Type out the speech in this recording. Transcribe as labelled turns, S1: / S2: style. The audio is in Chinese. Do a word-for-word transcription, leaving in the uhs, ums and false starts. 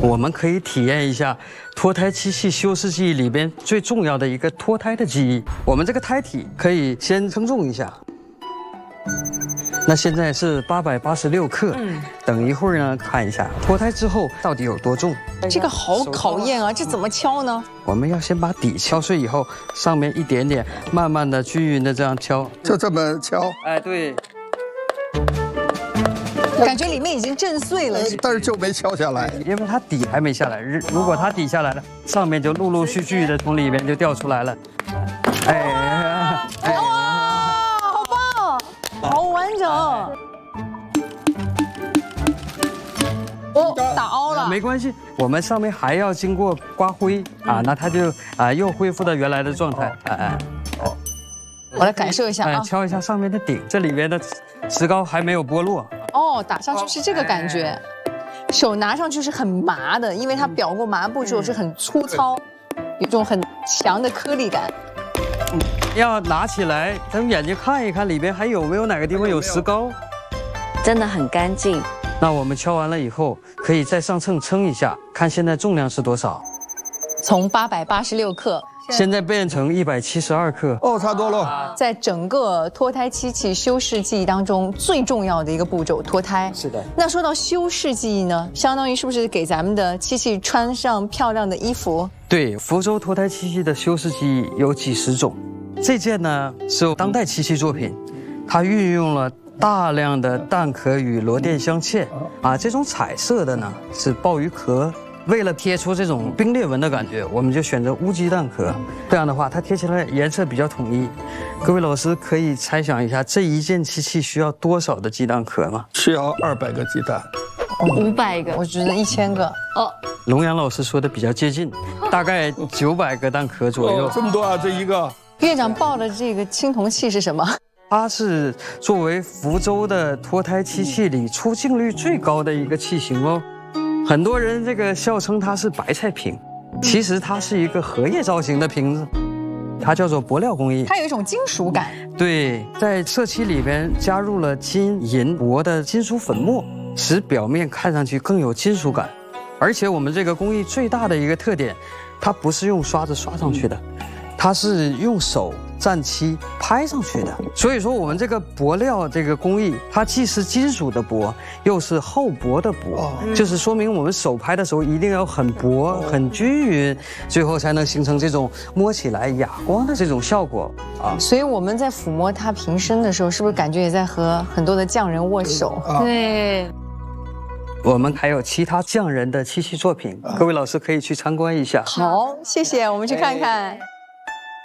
S1: 我们可以体验一下脱胎漆器修饰技艺里边最重要的一个脱胎的技艺。我们这个胎体可以先称重一下。 那现在是八百八十六克，嗯，等一会儿呢，看一下脱胎之后到底有多重。
S2: 这个好考验啊，这怎么敲呢？
S1: 我们要先把底敲碎以后，上面一点点，慢慢的、均匀的这样敲，
S3: 就这么敲。
S1: 哎，对。
S2: 感觉里面已经震碎了，
S3: 但是就没敲下来，
S1: 因为它底还没下来。如果它底下来了，上面就陆陆续续的从里面就掉出来了。哎，哎。
S2: 好完整，哦，打凹了，
S1: 没关系，我们上面还要经过刮灰啊，那它就啊又恢复到原来的状态，哎哎，
S2: 哦，我来感受一下啊，
S1: 敲一下上面的顶，这里面的石膏还没有剥落。
S2: 哦，打上去是这个感觉，手拿上去是很麻的，因为它裱过麻布之后是很粗糙，有种很强的颗粒感。
S1: 要拿起来，咱们眼睛看一看里边还有没有哪个地方有石膏，
S4: 真的很干净。
S1: 那我们敲完了以后，可以再上秤称一下，看现在重量是多少。
S2: 从八百八十六克，
S1: 现在变成一百七十二克。
S3: 哦，差多了。
S2: 在整个脱胎漆器修饰技艺当中，最重要的一个步骤脱胎。
S1: 是的。
S2: 那说到修饰技艺呢，相当于是不是给咱们的漆器穿上漂亮的衣服？
S1: 对，福州脱胎漆器的修饰技艺有几十种。 这件呢是当代漆器作品，它运用了大量的蛋壳与螺钿镶嵌啊，这种彩色的呢是鲍鱼壳。为了贴出这种冰裂纹的感觉，我们就选择乌鸡蛋壳。这样的话，它贴起来颜色比较统一。各位老师可以猜想一下，这一件漆器需要多少的鸡蛋壳吗？
S3: 需要二百个鸡蛋，
S4: 五百个，
S2: 我觉得一千个。哦，
S1: 龙阳老师说的比较接近，大概九百个蛋壳左右。
S3: 哦、这么多啊，这一个。
S2: 院长抱的这个青铜器是什么？
S1: 它是作为福州的脱胎漆器里出镜率最高的一个器型哦。很多人这个笑称它是白菜瓶，其实它是一个荷叶造型的瓶子，它叫做薄料工艺。
S2: 它有一种金属感。
S1: 对，在色漆里边加入了金银铂的金属粉末，使表面看上去更有金属感。而且我们这个工艺最大的一个特点，它不是用刷子刷上去的。 它是用手蘸漆拍上去的，所以说我们这个薄料这个工艺，它既是金属的薄，又是厚薄的薄，就是说明我们手拍的时候一定要很薄、很均匀，最后才能形成这种摸起来哑光的这种效果啊。
S2: 所以我们在抚摸它瓶身的时候，是不是感觉也在和很多的匠人握手？
S4: 对。
S1: 我们还有其他匠人的漆器作品，各位老师可以去参观一下。
S2: 好，谢谢，我们去看看。